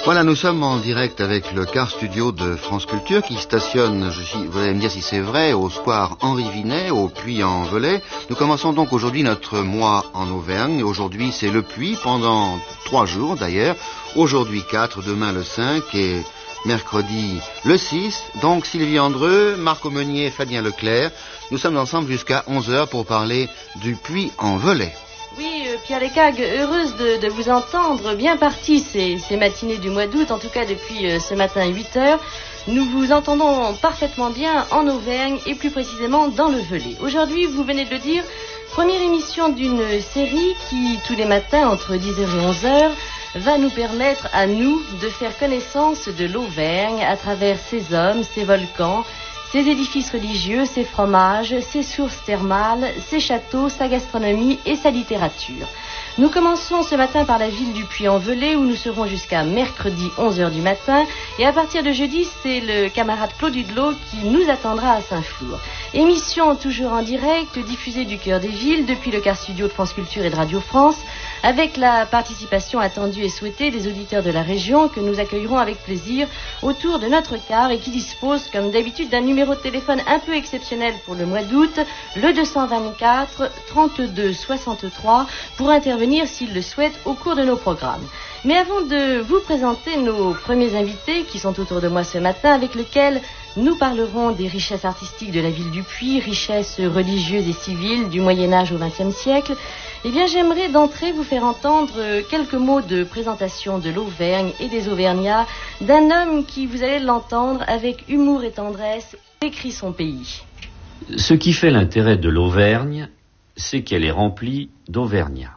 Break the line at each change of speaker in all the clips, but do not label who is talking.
Voilà, nous sommes en direct avec le car studio de France Culture qui stationne, vous allez me dire si c'est vrai, au square Henri Vinet, au Puy-en-Velay. Nous commençons donc aujourd'hui notre mois en Auvergne. Aujourd'hui, c'est le Puy pendant 3 jours d'ailleurs. Aujourd'hui 4, demain le 5 et mercredi le 6. Donc Sylvie Andreu, Marc Aumenier, Fabien Leclerc. Nous sommes ensemble jusqu'à 11h pour parler du Puy-en-Velay.
Oui, Pierre Lescag, heureuse de vous entendre. Bien parti ces matinées du mois d'août, en tout cas depuis ce matin 8h. Nous vous entendons parfaitement bien en Auvergne et plus précisément dans le Velay. Aujourd'hui, vous venez de le dire, première émission d'une série qui, tous les matins, entre 10h et 11h, va nous permettre à nous de faire connaissance de l'Auvergne à travers ses hommes, ses volcans, ses édifices religieux, ses fromages, ses sources thermales, ses châteaux, sa gastronomie et sa littérature. Nous commençons ce matin par la ville du Puy-en-Velay où nous serons jusqu'à mercredi 11h du matin et à partir de jeudi, c'est le camarade Claude Hudelot qui nous attendra à Saint-Flour. Émission toujours en direct, diffusée du cœur des villes depuis le car studio de France Culture et de Radio France avec la participation attendue et souhaitée des auditeurs de la région que nous accueillerons avec plaisir autour de notre car et qui dispose comme d'habitude d'un numéro de téléphone un peu exceptionnel pour le mois d'août, le 224 32 63 pour intervenir s'il le souhaite au cours de nos programmes. Mais avant de vous présenter nos premiers invités qui sont autour de moi ce matin avec lesquels nous parlerons des richesses artistiques de la ville du Puy, richesses religieuses et civiles du Moyen-Âge au XXe siècle, eh bien j'aimerais d'entrée vous faire entendre quelques mots de présentation de l'Auvergne et des Auvergnats d'un homme qui, vous allez l'entendre, avec humour et tendresse, décrit son pays.
Ce qui fait l'intérêt de l'Auvergne, c'est qu'elle est remplie d'Auvergnats.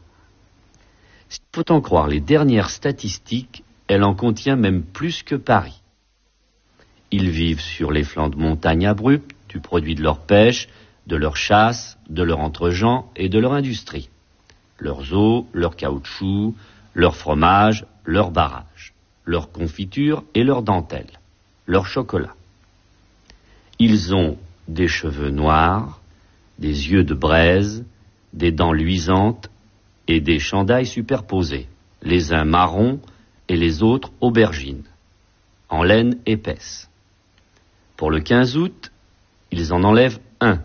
S'il faut en croire les dernières statistiques, elle en contient même plus que Paris. Ils vivent sur les flancs de montagnes abruptes, du produit de leur pêche, de leur chasse, de leur entre-gens et de leur industrie. Leurs eaux, leur caoutchouc, leur fromage, leurs barrages, leurs confitures et leurs dentelles, leur chocolat. Ils ont des cheveux noirs, des yeux de braise, des dents luisantes et des chandails superposés, les uns marrons et les autres aubergines, en laine épaisse. Pour le 15 août, ils en enlèvent 1.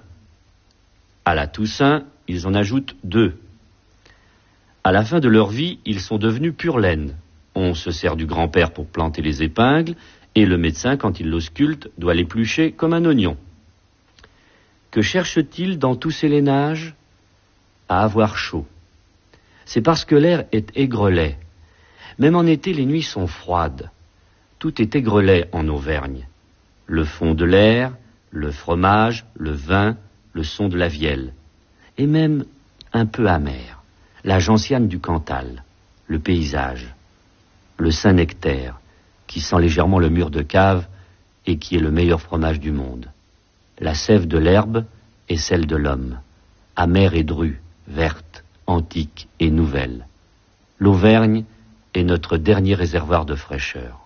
À la Toussaint, ils en ajoutent 2. À la fin de leur vie, ils sont devenus pure laine. On se sert du grand-père pour planter les épingles, et le médecin, quand il l'ausculte, doit l'éplucher comme un oignon. Que cherche-t-il dans tous ces lainages ? À avoir chaud. C'est parce que l'air est aigrelet. Même en été, les nuits sont froides. Tout est aigrelet en Auvergne. Le fond de l'air, le fromage, le vin, le son de la vielle. Et même un peu amer. La gentiane du Cantal, le paysage, le Saint-Nectaire, qui sent légèrement le mur de cave et qui est le meilleur fromage du monde. La sève de l'herbe et celle de l'homme, amère et drue, verte, antique et nouvelle. L'Auvergne est notre dernier réservoir de fraîcheur.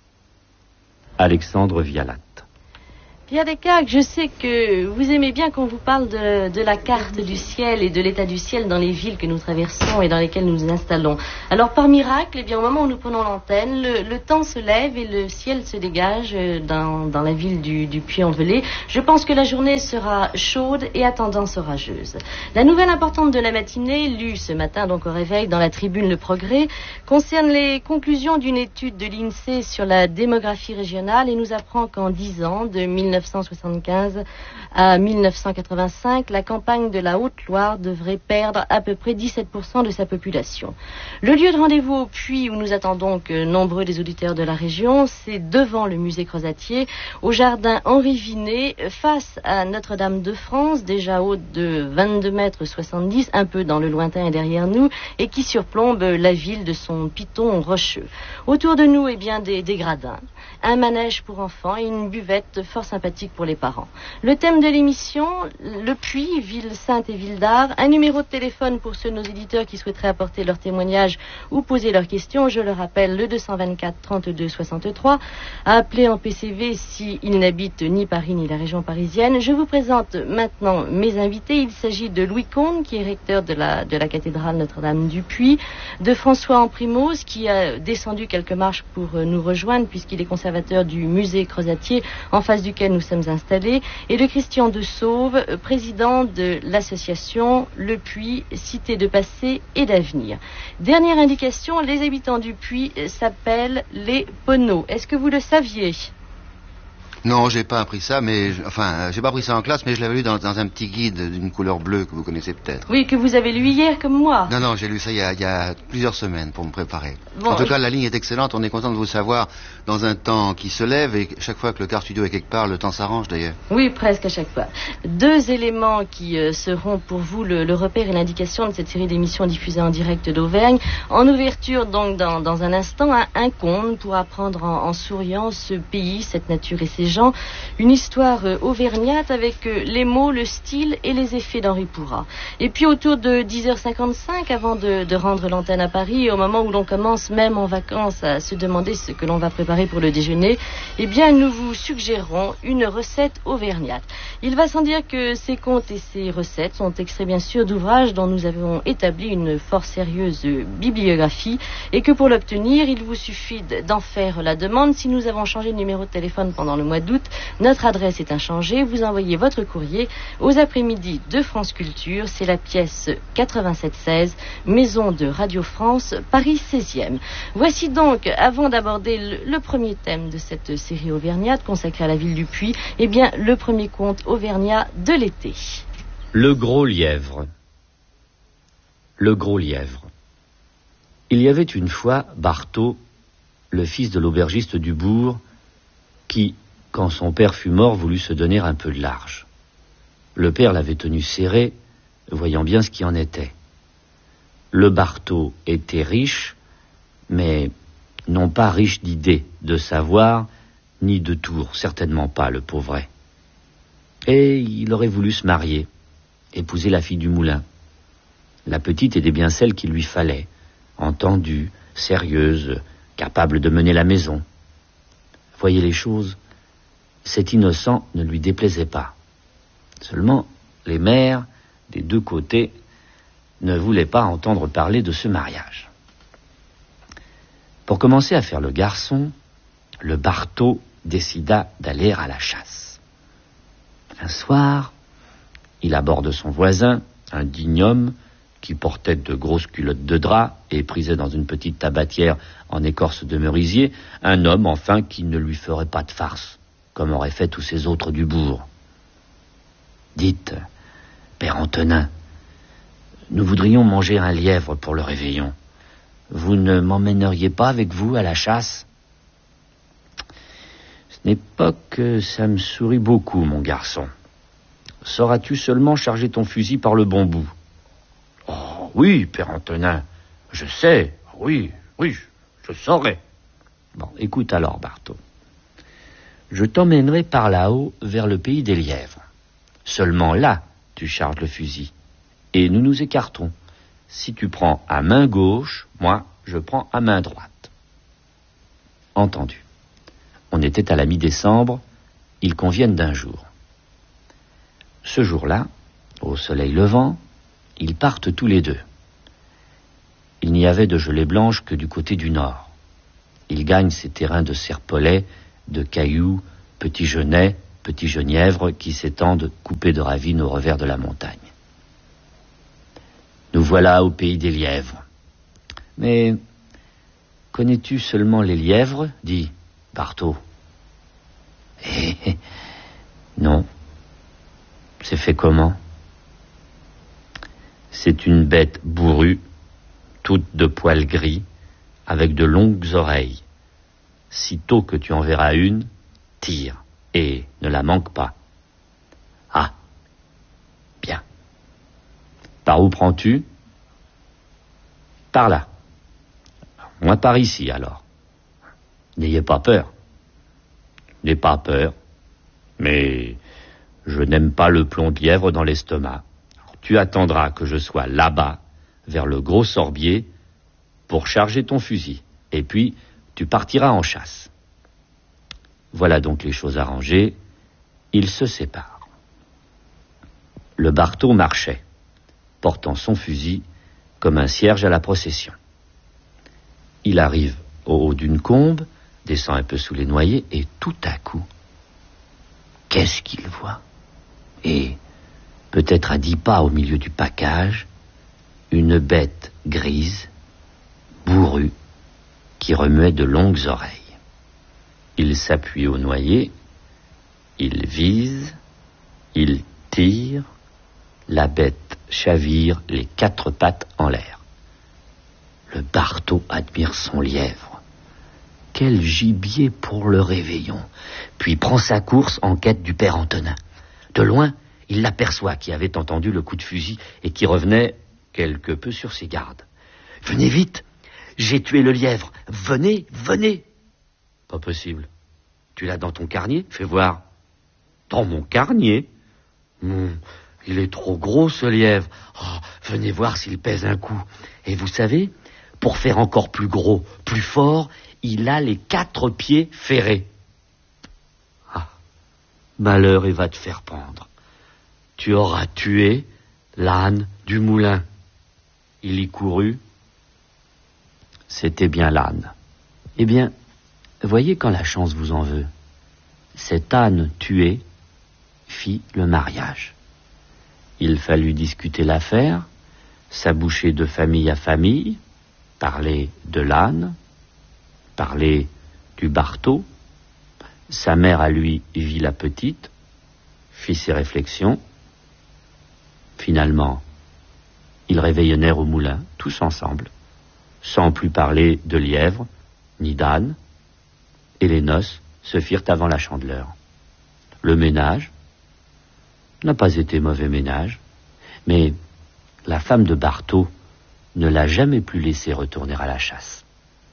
Alexandre Vialat.
Pierre Lescag, je sais que vous aimez bien qu'on vous parle de la carte du ciel et de l'état du ciel dans les villes que nous traversons et dans lesquelles nous nous installons. Alors, par miracle, eh bien, au moment où nous prenons l'antenne, le temps se lève et le ciel se dégage dans la ville du Puy-en-Velay. Je pense que la journée sera chaude et à tendance orageuse. La nouvelle importante de la matinée, lue ce matin donc au réveil dans la tribune Le Progrès, concerne les conclusions d'une étude de l'INSEE sur la démographie régionale et nous apprend qu'en 10 ans, de 1975 à 1985, la campagne de la Haute-Loire devrait perdre à peu près 17% de sa population. Le lieu de rendez-vous au Puy, où nous attendons que nombreux des auditeurs de la région, c'est devant le musée Crozatier, au jardin Henri Vinet, face à Notre-Dame de France, déjà haute de 22 mètres 70, un peu dans le lointain et derrière nous, et qui surplombe la ville de son piton rocheux. Autour de nous, eh bien, des gradins, un manège pour enfants et une buvette fort sympathique sympathique pour les parents. Le thème de l'émission, le Puy, ville sainte et ville d'art. Un numéro de téléphone pour ceux de nos éditeurs qui souhaiteraient apporter leur témoignage ou poser leurs questions. Je le rappelle, le 224 32 63. À appeler en PCV s'ils n'habitent ni Paris ni la région parisienne. Je vous présente maintenant mes invités. Il s'agit de Louis Combe, qui est recteur de la cathédrale Notre-Dame du Puy, de François Amprimoz, qui a descendu quelques marches pour nous rejoindre puisqu'il est conservateur du musée Crozatier en face duquel nous sommes installés, et de Christian de Sauve, président de l'association Le Puy, cité de passé et d'avenir. Dernière indication, les habitants du Puy s'appellent les Poneaux. Est-ce que vous le saviez ?
Non, j'ai pas appris ça, j'ai pas appris ça en classe, mais je l'avais lu dans un petit guide d'une couleur bleue que vous connaissez peut-être.
Oui, que vous avez lu hier comme moi.
Non, j'ai lu ça il y a plusieurs semaines pour me préparer.
Bon,
en tout cas, la ligne est excellente, on est content de vous savoir dans un temps qui se lève, et chaque fois que le car studio est quelque part, le temps s'arrange d'ailleurs.
Oui, presque à chaque fois. Deux éléments qui seront pour vous le repère et l'indication de cette série d'émissions diffusées en direct d'Auvergne. En ouverture, donc, dans un instant, un conte pour apprendre en souriant ce pays, cette nature et ces gens. Une histoire auvergnate avec les mots, le style et les effets d'Henri Pourrat. Et puis autour de 10h55, avant de rendre l'antenne à Paris, au moment où l'on commence même en vacances à se demander ce que l'on va préparer pour le déjeuner, eh bien nous vous suggérons une recette auvergnate. Il va sans dire que ces contes et ces recettes sont extraits bien sûr d'ouvrages dont nous avons établi une fort sérieuse bibliographie, et que pour l'obtenir, il vous suffit d'en faire la demande. Si nous avons changé de numéro de téléphone pendant le mois d'août, notre adresse est inchangée. Vous envoyez votre courrier aux après-midi de France Culture. C'est la pièce 8716, Maison de Radio France, Paris 16e. Voici donc, avant d'aborder le premier thème de cette série auvergnate consacrée à la ville du Puy, eh bien, le premier conte auvergnat de l'été.
Le gros lièvre. Le gros lièvre. Il y avait une fois Barthaud, le fils de l'aubergiste du bourg, qui, quand son père fut mort, voulut se donner un peu de large. Le père l'avait tenu serré, voyant bien ce qui en était. Le Barthaud était riche, mais non pas riche d'idées, de savoir, ni de tours, certainement pas, le pauvret. Et il aurait voulu se marier, épouser la fille du moulin. La petite était bien celle qu'il lui fallait, entendue, sérieuse, capable de mener la maison. Voyez les choses, cet innocent ne lui déplaisait pas. Seulement, les mères, des deux côtés, ne voulaient pas entendre parler de ce mariage. Pour commencer à faire le garçon, le Barthaud décida d'aller à la chasse. Un soir, il aborde son voisin, un digne homme, qui portait de grosses culottes de drap et prisait dans une petite tabatière en écorce de merisier, un homme, enfin, qui ne lui ferait pas de farce, comme auraient fait tous ces autres du bourg. « Dites, père Antonin, nous voudrions manger un lièvre pour le réveillon. Vous ne m'emmèneriez pas avec vous à la chasse ?»« Ce n'est pas que ça me sourit beaucoup, mon garçon. Sauras-tu seulement charger ton fusil par le bon bout ?»« Oh, oui, père Antonin, je sais, oui, je saurai. » Bon, écoute alors, Barthaud. Je t'emmènerai par là-haut vers le pays des lièvres. Seulement là, tu charges le fusil. Et nous nous écartons. Si tu prends à main gauche, moi, je prends à main droite. Entendu. On était à la mi-décembre, ils conviennent d'un jour. Ce jour-là, au soleil levant, ils partent tous les deux. Il n'y avait de gelée blanche que du côté du nord. Ils gagnent ces terrains de serpolets, de cailloux, petits genêts, petits genièvres qui s'étendent coupés de ravines au revers de la montagne. Nous voilà au pays des lièvres. Mais connais-tu seulement les lièvres ? Dit Barthaud. Non. C'est fait comment ? C'est une bête bourrue, toute de poils gris, avec de longues oreilles. Sitôt que tu en verras une, tire, et ne la manque pas. Ah, bien. Par où prends-tu ? Par là. Moi par ici, alors. N'ayez pas peur. N'aie pas peur. Mais je n'aime pas le plomb de lièvre dans l'estomac. Tu attendras que je sois là-bas, vers le gros sorbier, pour charger ton fusil. Et puis, tu partiras en chasse. Voilà donc les choses arrangées. Ils se séparent. Le Bartho marchait, portant son fusil comme un cierge à la procession. Il arrive au haut d'une combe, descend un peu sous les noyers, et tout à coup, qu'est-ce qu'il voit? Et, peut-être à 10 pas au milieu du pacage, une bête grise, bourrue, qui remuait de longues oreilles. Il s'appuie au noyer, il vise, il tire, la bête chavire les 4 pattes en l'air. Le Bartho admire son lièvre. Quel gibier pour le réveillon! Puis prend sa course en quête du père Antonin. De loin, il l'aperçoit qui avait entendu le coup de fusil et qui revenait quelque peu sur ses gardes. « Venez vite! J'ai tué le lièvre! Venez, venez !»« Pas possible. Tu l'as dans ton carnier? Fais voir. »« Dans mon carnier? Il est trop gros, ce lièvre. Oh, venez voir s'il pèse un coup. Et vous savez, pour faire encore plus gros, plus fort, il a les 4 pieds ferrés. Ah, malheur, il va te faire pendre. Tu auras tué l'âne du moulin. » Il y courut. C'était bien l'âne. Eh bien, voyez quand la chance vous en veut. Cet âne tué fit le mariage. Il fallut discuter l'affaire, s'aboucher de famille à famille, parler de l'âne, parler du Bartho. Sa mère à lui vit la petite, fit ses réflexions. Finalement, ils réveillonnèrent au moulin, tous ensemble, sans plus parler de lièvre, ni d'âne, et les noces se firent avant la Chandeleur. Le ménage n'a pas été mauvais ménage, mais la femme de Bartho ne l'a jamais plus laissé retourner à la chasse.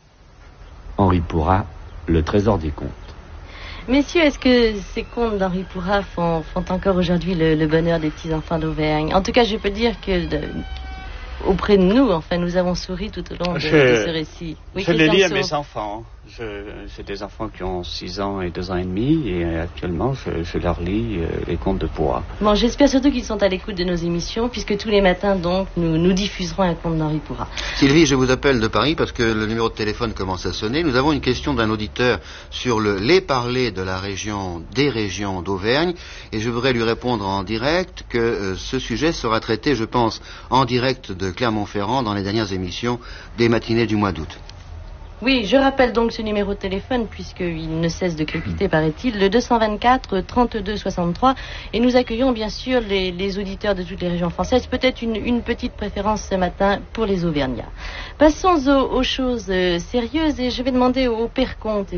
Henri Pourrat, Le Trésor des contes.
Messieurs, est-ce que ces contes d'Henri Pourrat font encore aujourd'hui le bonheur des petits-enfants d'Auvergne? En tout cas, je peux dire que auprès de nous, enfin, nous avons souri tout au long de ce récit. Oui,
je les lis à mes enfants. J'ai des enfants qui ont 6 ans et 2 ans et demi, et actuellement, je leur lis les contes de Pourrat.
Bon, j'espère surtout qu'ils sont à l'écoute de nos émissions, puisque tous les matins, donc, nous diffuserons un conte d'Henri Pourrat.
Sylvie, je vous appelle de Paris parce que le numéro de téléphone commence à sonner. Nous avons une question d'un auditeur sur les parlers de la région, des régions d'Auvergne, et je voudrais lui répondre en direct que ce sujet sera traité, je pense, en direct de Clermont-Ferrand dans les dernières émissions des matinées du mois d'août.
Oui, je rappelle donc ce numéro de téléphone puisqu'il ne cesse de crépiter, paraît-il, le 224 32 63, et nous accueillons bien sûr les auditeurs de toutes les régions françaises, peut-être une petite préférence ce matin pour les Auvergnats. Passons aux choses sérieuses, et je vais demander au Père Comte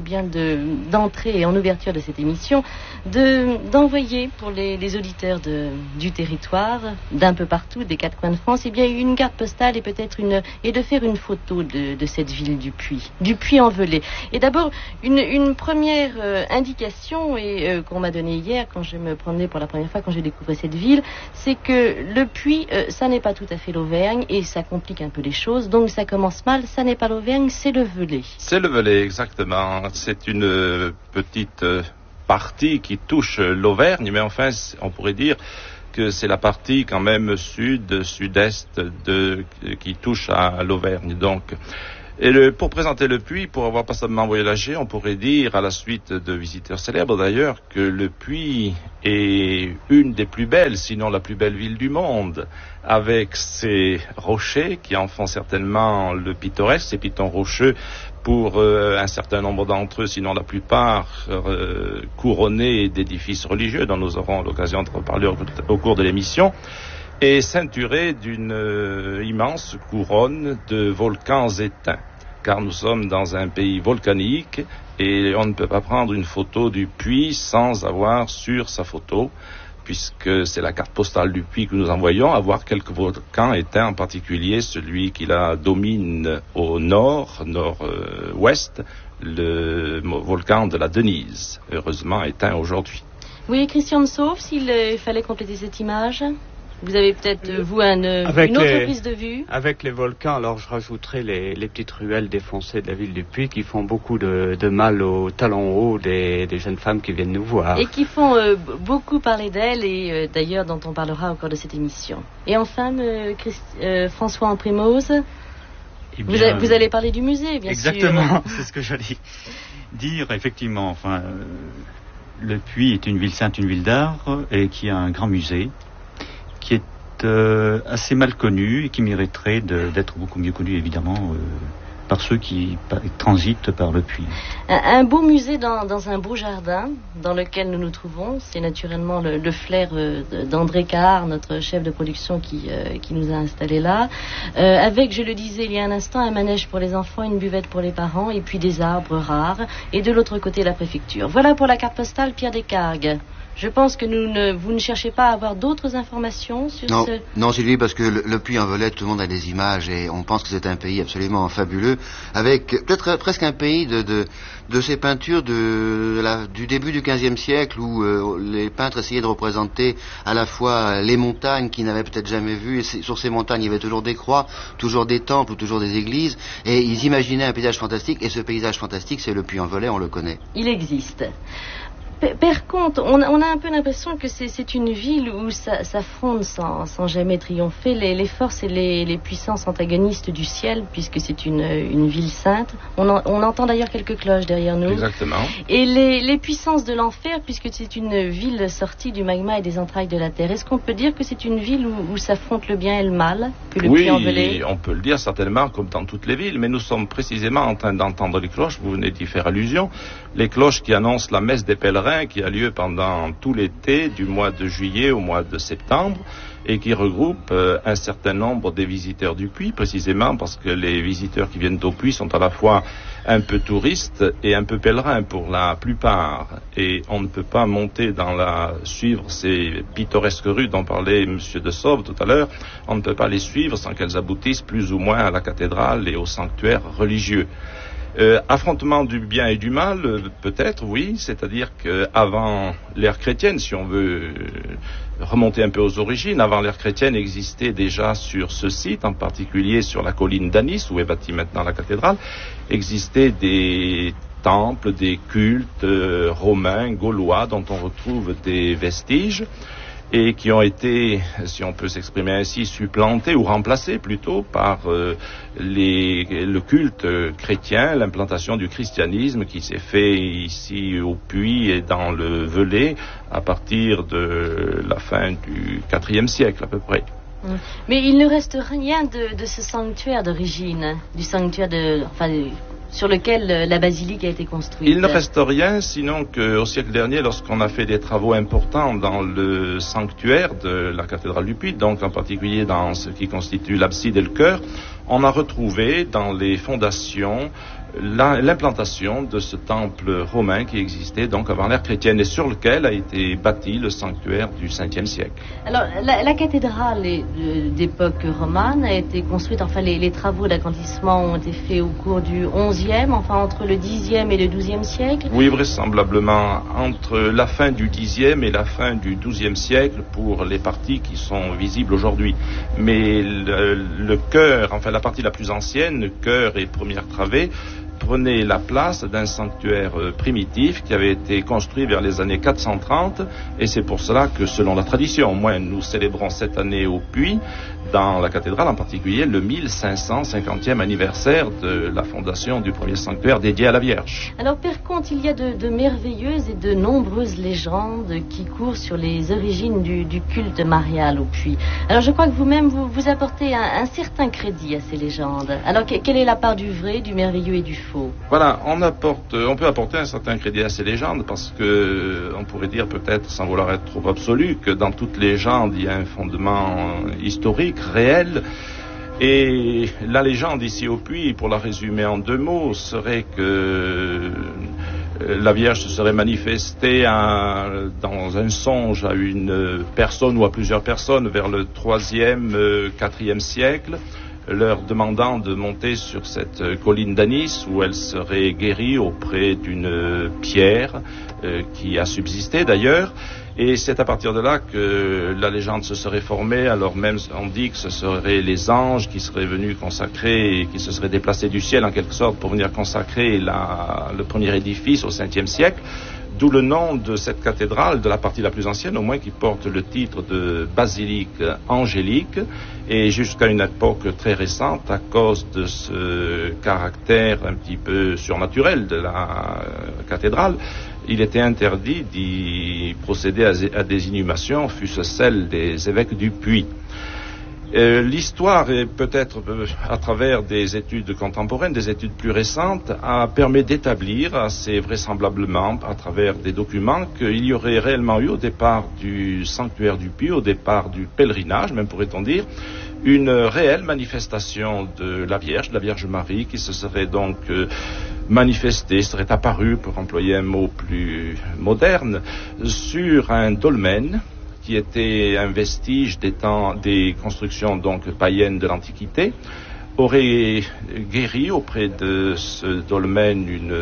d'entrer en ouverture de cette émission, d'envoyer pour les auditeurs du territoire, d'un peu partout, des 4 coins de France, eh bien une carte postale et peut-être et de faire une photo de cette ville du Puy-en-Velay. Et d'abord, une première indication qu'on m'a donnée hier quand je me promenais pour la première fois, quand j'ai découvert cette ville, c'est que le Puy, ça n'est pas tout à fait l'Auvergne et ça complique un peu les choses. Donc ça commence mal, ça n'est pas l'Auvergne, c'est le Velay.
C'est le Velay, exactement. C'est une petite partie qui touche l'Auvergne, mais enfin, on pourrait dire que c'est la partie quand même sud-est qui touche à l'Auvergne. Donc, pour présenter le Puy, pour avoir pas seulement voyagé, on pourrait dire, à la suite de visiteurs célèbres d'ailleurs, que le Puy est une des plus belles, sinon la plus belle ville du monde, avec ses rochers qui en font certainement le pittoresque, ces pitons rocheux, pour un certain nombre d'entre eux, sinon la plupart, couronnés d'édifices religieux, dont nous aurons l'occasion de reparler au cours de l'émission, et ceinturés d'une immense couronne de volcans éteints. Car nous sommes dans un pays volcanique et on ne peut pas prendre une photo du Puy sans avoir sur sa photo, puisque c'est la carte postale du Puy que nous envoyons, avoir quelques volcans éteints, en particulier celui qui la domine au nord-ouest, le volcan de la Denise, heureusement éteint aujourd'hui.
Oui, Christian Sauve, s'il fallait compléter cette image. Vous avez peut-être, vous, une autre prise de vue.
Avec les volcans, alors je rajouterai les petites ruelles défoncées de la ville du Puy qui font beaucoup de mal aux talons hauts des jeunes femmes qui viennent nous voir.
Et qui font beaucoup parler d'elles, et d'ailleurs dont on parlera au cours de cette émission. Et enfin, François Amprimose, vous allez parler du musée, bien sûr.
Exactement, c'est ce que j'allais dire, effectivement. Enfin, le Puy est une ville sainte, une ville d'art, et qui a un grand musée, qui est assez mal connu et qui mériterait d'être beaucoup mieux connu, évidemment, par ceux qui transitent par le Puy.
Un beau musée dans un beau jardin dans lequel nous nous trouvons. C'est naturellement le flair d'André Cahard, notre chef de production, qui nous a installés là. Avec, je le disais il y a un instant, un manège pour les enfants, une buvette pour les parents, et puis des arbres rares. Et de l'autre côté, la préfecture. Voilà pour la carte postale Pierre Descargues. Je pense que vous ne cherchez pas à avoir d'autres informations sur
Non, Sylvie, parce que le Puy-en-Velay, tout le monde a des images et on pense que c'est un pays absolument fabuleux, avec peut-être presque un pays de ces peintures du début du XVe siècle où les peintres essayaient de représenter à la fois les montagnes qu'ils n'avaient peut-être jamais vues, et sur ces montagnes il y avait toujours des croix, toujours des temples ou toujours des églises, et ils imaginaient un paysage fantastique, et ce paysage fantastique, c'est le Puy-en-Velay, on le connaît.
Il existe. Par contre, on a un peu l'impression que c'est une ville où ça fronde sans jamais triompher les forces et les puissances antagonistes du ciel, puisque c'est une ville sainte. On entend d'ailleurs quelques cloches derrière nous.
Exactement.
Et les puissances de l'enfer, puisque c'est une ville sortie du magma et des entrailles de la terre. Est-ce qu'on peut dire que c'est une ville où s'affrontent le bien et le mal, que le Puy-en-Velay?
Oui, on peut le dire certainement, comme dans toutes les villes, mais nous sommes précisément en train d'entendre les cloches, vous venez d'y faire allusion, les cloches qui annoncent la messe des pèlerins, qui a lieu pendant tout l'été, du mois de juillet au mois de septembre, et qui regroupe un certain nombre des visiteurs du Puy, précisément parce que les visiteurs qui viennent au Puy sont à la fois un peu touristes et un peu pèlerins pour la plupart. Et on ne peut pas suivre ces pittoresques rues dont parlait M. de Sauve tout à l'heure, on ne peut pas les suivre sans qu'elles aboutissent plus ou moins à la cathédrale et aux sanctuaires religieux. Affrontement du bien et du mal, peut-être, oui, c'est-à-dire qu'avant l'ère chrétienne, si on veut remonter un peu aux origines, avant l'ère chrétienne existait déjà sur ce site, en particulier sur la colline d'Anis, où est bâtie maintenant la cathédrale, existaient des temples, des cultes romains, gaulois, dont on retrouve des vestiges, et qui ont été, si on peut s'exprimer ainsi, supplantés ou remplacés plutôt par le culte chrétien, l'implantation du christianisme qui s'est fait ici au Puy et dans le Velay à partir de la fin du IVe siècle à peu près.
Mais il ne reste rien de ce sanctuaire d'origine, du sanctuaire sur lequel la basilique a été construite.
Il ne reste rien, sinon qu'au siècle dernier, lorsqu'on a fait des travaux importants dans le sanctuaire de la cathédrale du Puy, donc en particulier dans ce qui constitue l'abside et le chœur, on a retrouvé dans les fondations l'implantation de ce temple romain qui existait donc avant l'ère chrétienne et sur lequel a été bâti le sanctuaire du Ve siècle.
Alors, la cathédrale d'époque romane a été construite, les travaux d'agrandissement ont été faits au cours du XIe, entre le Xe et le XIIe siècle.
Oui, vraisemblablement, entre la fin du Xe et la fin du XIIe siècle pour les parties qui sont visibles aujourd'hui. Mais le chœur, la partie la plus ancienne, chœur et première travée, prenait la place d'un sanctuaire primitif qui avait été construit vers les années 430 et c'est pour cela que selon la tradition, nous célébrons cette année au Puy, dans la cathédrale en particulier, le 1550e anniversaire de la fondation du premier sanctuaire dédié à la Vierge.
Alors par contre, il y a de merveilleuses et de nombreuses légendes qui courent sur les origines du culte marial au Puy. Alors je crois que vous-même vous apportez un certain crédit à ces légendes. Alors quelle est la part du vrai, du merveilleux et du faux?
Voilà, on peut apporter un certain crédit à ces légendes parce que on pourrait dire peut-être, sans vouloir être trop absolu, que dans toute légende il y a un fondement historique, réel. Et la légende ici au Puy, pour la résumer en 2 mots, serait que la Vierge se serait manifestée dans un songe à une personne ou à plusieurs personnes vers le 3e, 4e siècle, leur demandant de monter sur cette colline d'Anis où elle serait guérie auprès d'une pierre qui a subsisté d'ailleurs. Et c'est à partir de là que la légende se serait formée. Alors même on dit que ce seraient les anges qui seraient venus consacrer, et qui se seraient déplacés du ciel en quelque sorte pour venir consacrer le premier édifice au 5e siècle. D'où le nom de cette cathédrale, de la partie la plus ancienne au moins, qui porte le titre de basilique angélique. Et jusqu'à une époque très récente, à cause de ce caractère un petit peu surnaturel de la cathédrale, il était interdit d'y procéder à des inhumations, fût-ce celles des évêques du Puy. L'histoire, est peut-être à travers des études contemporaines, des études plus récentes, permet d'établir assez vraisemblablement, à travers des documents, qu'il y aurait réellement eu au départ du sanctuaire du Puy, au départ du pèlerinage, même pourrait-on dire, une réelle manifestation de la Vierge Marie, qui se serait donc manifestée, serait apparue, pour employer un mot plus moderne, sur un dolmen, qui était un vestige des constructions donc païennes de l'Antiquité, aurait guéri auprès de ce dolmen une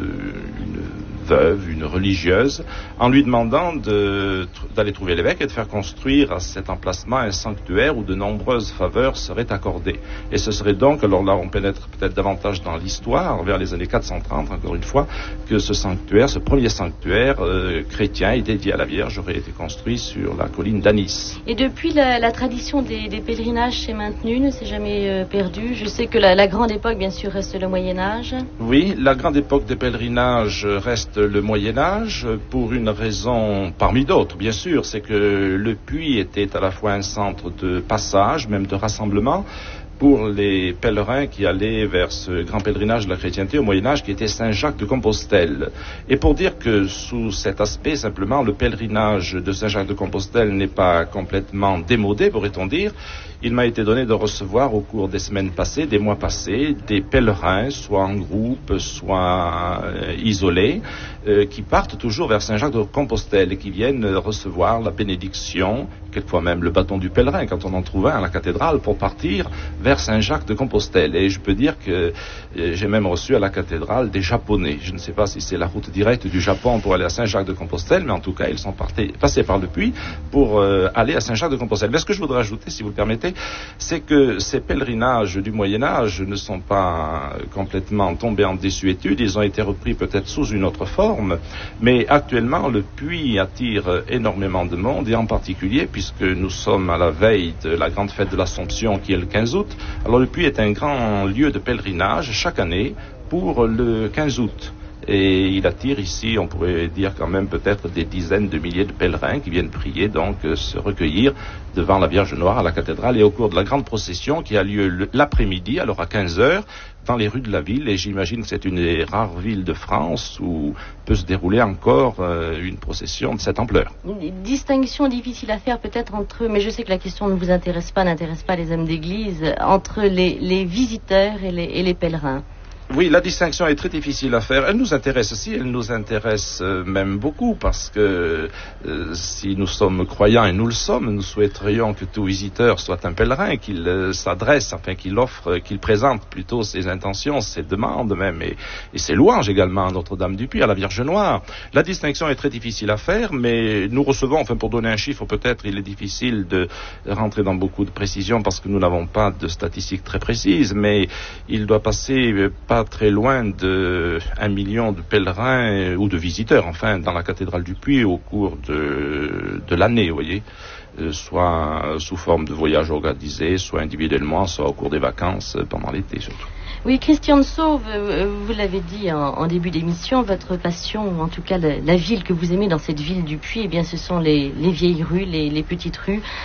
veuve, une religieuse, en lui demandant d'aller trouver l'évêque et de faire construire à cet emplacement un sanctuaire où de nombreuses faveurs seraient accordées. Et ce serait donc, alors là on pénètre peut-être davantage dans l'histoire, vers les années 430 encore une fois, que ce sanctuaire, ce premier sanctuaire chrétien et dédié à la Vierge aurait été construit sur la colline d'Anis.
Et depuis, la tradition des pèlerinages s'est maintenue, ne s'est jamais perdue. Je sais que la grande époque, bien sûr, reste le Moyen-Âge.
Oui, la grande époque des pèlerinages reste le Moyen-Âge pour une raison parmi d'autres, bien sûr, c'est que le Puy était à la fois un centre de passage, même de rassemblement, pour les pèlerins qui allaient vers ce grand pèlerinage de la chrétienté au Moyen-Âge qui était Saint-Jacques de Compostelle. Et pour dire que sous cet aspect, simplement, le pèlerinage de Saint-Jacques de Compostelle n'est pas complètement démodé, pourrait-on dire, il m'a été donné de recevoir au cours des semaines passées, des mois passés, des pèlerins, soit en groupe, soit isolés, qui partent toujours vers Saint-Jacques de Compostelle et qui viennent recevoir la bénédiction, quelquefois même le bâton du pèlerin, quand on en trouve un à la cathédrale, pour partir vers Saint-Jacques de Compostelle. Et je peux dire que j'ai même reçu à la cathédrale des Japonais. Je ne sais pas si c'est la route directe du Japon pour aller à Saint-Jacques de Compostelle, mais en tout cas, ils sont passés par le Puy pour aller à Saint-Jacques de Compostelle. Mais ce que je voudrais ajouter, si vous le permettez, c'est que ces pèlerinages du Moyen-Âge ne sont pas complètement tombés en désuétude. Ils ont été repris peut-être sous une autre forme, mais actuellement, le Puy attire énormément de monde, et en particulier, puisque nous sommes à la veille de la grande fête de l'Assomption, qui est le 15 août, alors le Puy est un grand lieu de pèlerinage chaque année pour le 15 août. Et il attire ici, on pourrait dire quand même peut-être des dizaines de milliers de pèlerins qui viennent prier, donc se recueillir devant la Vierge Noire à la cathédrale et au cours de la grande procession qui a lieu l'après-midi, alors à 15h, dans les rues de la ville. Et j'imagine que c'est une des rares villes de France où peut se dérouler encore une procession de cette ampleur.
Une distinction difficile à faire peut-être entre, mais je sais que la question ne vous n'intéresse pas les hommes d'église, entre les visiteurs et les pèlerins.
Oui, la distinction est très difficile à faire. Elle nous intéresse aussi, elle nous intéresse même beaucoup parce que si nous sommes croyants, et nous le sommes, nous souhaiterions que tout visiteur soit un pèlerin, qu'il s'adresse, enfin qu'il offre, qu'il présente plutôt ses intentions, ses demandes même et ses louanges également à Notre-Dame du Puy, à la Vierge Noire. La distinction est très difficile à faire, mais nous recevons, enfin pour donner un chiffre peut-être, il est difficile de rentrer dans beaucoup de précisions parce que nous n'avons pas de statistiques très précises, mais il doit passer pas très loin de 1 million de pèlerins ou de visiteurs, enfin, dans la cathédrale du Puy au cours de l'année, vous voyez, soit sous forme de voyages organisés, soit individuellement, soit au cours des vacances, pendant l'été surtout.
Oui, Christian Sauve, vous l'avez dit en début d'émission, votre passion, en tout cas la ville que vous aimez dans cette ville du Puy, eh bien, ce sont les vieilles rues, les petites rues.